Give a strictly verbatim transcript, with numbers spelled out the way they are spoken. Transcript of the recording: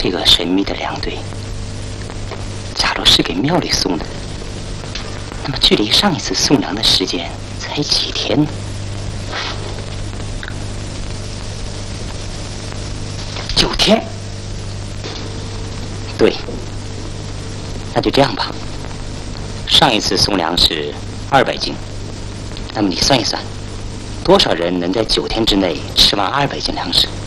这个神秘的粮队，假如是给庙里送的，那么距离上一次送粮的时间才几天呢？九天。对，那就这样吧。上一次送粮是二百斤，那么你算一算，多少人能在九天之内吃完二百斤粮食？